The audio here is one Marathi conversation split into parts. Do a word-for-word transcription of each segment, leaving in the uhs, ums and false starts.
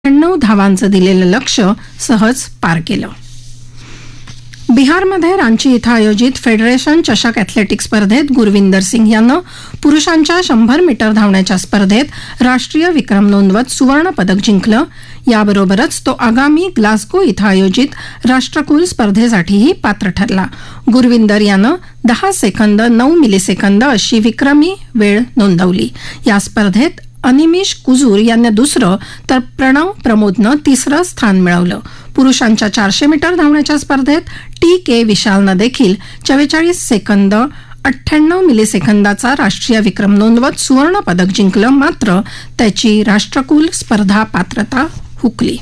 अठ्ठ्याण्णव धावांचं दिलेलं लक्ष्य सहज पार केलं. बिहारमध्ये रांची इथं आयोजित फेडरेशन चषक अॅथलेटिक्स स्पर्धेत गुरविंदर सिंग यानं पुरुषांच्या शंभर मीटर धावण्याच्या स्पर्धेत राष्ट्रीय विक्रम नोंदवत सुवर्ण पदक जिंकलं. याबरोबरच तो आगामी ग्लासगो इथं आयोजित राष्ट्रकुल स्पर्धेसाठीही पात्र ठरला. गुरविंदर यानं दहा सेकंद नऊ मिलीसेकंद अशी विक्रमी वेळ नोंदवली. या स्पर्धेत अनिमिश कुजूर यांनी दुसरं तर प्रणव प्रमोदनं तिसरं स्थान मिळवलं. पुरुषांच्या चारशे मीटर धावण्याच्या स्पर्धेत टी के विशालनं देखील चव्वेचाळीस सेकंद अठ्ठ्याण्णव मिलीसेकंदाचा राष्ट्रीय विक्रम नोंदवत सुवर्ण पदक जिंकलं. मात्र त्याची राष्ट्रकुल स्पर्धा पात्रता हुकली.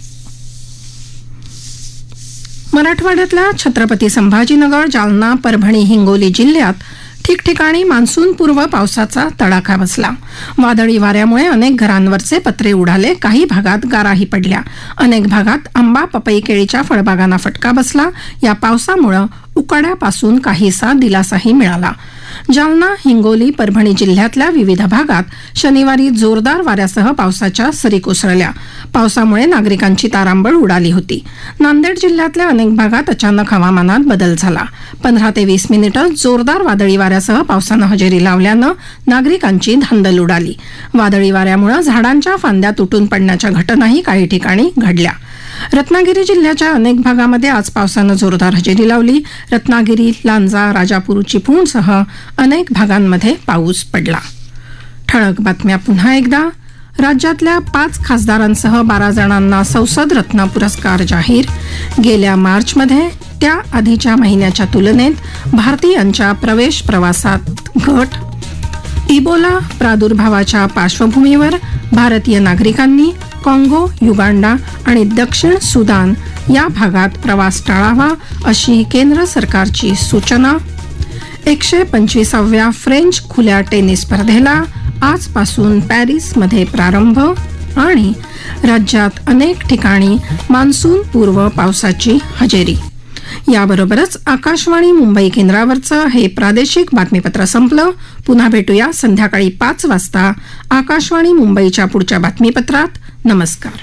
मराठवाड्यातल्या छत्रपती संभाजीनगर, जालना, परभणी, हिंगोली जिल्ह्यात ठिकठिकाणी मान्सूनपूर्व पावसाचा तडाखा बसला. वादळी वाऱ्यामुळे अनेक घरांवरचे पत्रे उडाले. काही भागात गाराही पडल्या. अनेक भागात आंबा, पपई, केळीच्या फळबागांना फटका बसला. या पावसामुळे उकाड्यापासून काहीसा दिलासाही मिळाला. जालना, हिंगोली, परभणी जिल्ह्यातल्या विविध भागात शनिवारी जोरदार वाऱ्यासह पावसाच्या सरी कोसळल्या. पावसामुळे नागरिकांची तारांबळ उडाली होती. नांदेड जिल्ह्यातल्या अनेक भागात अचानक हवामानात बदल झाला. पंधरा ते वीस मिनिटं जोरदार वादळी वाऱ्यासह पावसानं हजेरी लावल्यानं नागरिकांची धांदल उडाली. वादळी वाऱ्यामुळे झाडांच्या फांद्या तुटून पडण्याच्या घटनाही काही ठिकाणी घडल्या. रत्नागिरी जिल्ह्याच्या अनेक भागामध्ये आज पावसानं जोरदार हजेरी लावली. रत्नागिरी, लांजा, राजापूर, चिपळूणसह अनेक भागांमध्ये पाऊस पडला. ठळक बातम्या पुन्हा एकदा. राज्यातल्या पाच खासदारांसह बारा जणांना संसद रत्न पुरस्कार जाहीर. गेल्या मार्चमध्ये त्या आधीच्या महिन्याच्या तुलनेत भारतीयांच्या प्रवेश प्रवासात घट. इबोला प्रादुर्भावाच्या पार्श्वभूमीवर भारतीय नागरिकांनी काँगो, युगांडा आणि दक्षिण सुदान या भागात प्रवास टाळावा अशी केंद्र सरकारची सूचना. एकशे पंचवीसाव्या फ्रेंच खुल्या टेनिस स्पर्धेला आजपासून पॅरिसमध्ये प्रारंभ. आणि राज्यात अनेक ठिकाणी मान्सूनपूर्व पावसाची हजेरी. याबरोबरच आकाशवाणी मुंबई केंद्रावरचं हे प्रादेशिक बातमीपत्र संपलं. पुन्हा भेटूया संध्याकाळी पाच वाजता आकाशवाणी मुंबईच्या पुढच्या बातमीपत्रात. नमस्कार.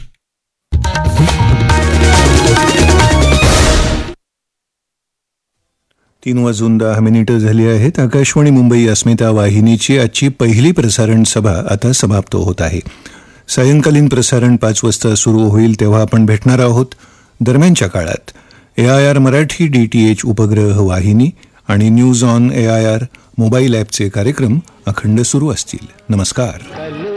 तीन वाजून दहा मिनिटं झाली आहेत. आकाशवाणी मुंबई अस्मिता वाहिनीची आजची पहिली प्रसारण सभा आता समाप्त होत आहे. सायंकालीन प्रसारण पाच वाजता सुरू होईल तेव्हा आपण भेटणार आहोत. दरम्यानच्या काळात ए I R Marathi D T H उपग्रह वाहिनी आणि news on A I R mobile ॲपचे कार्यक्रम अखंड सुरू असतील. नमस्कार.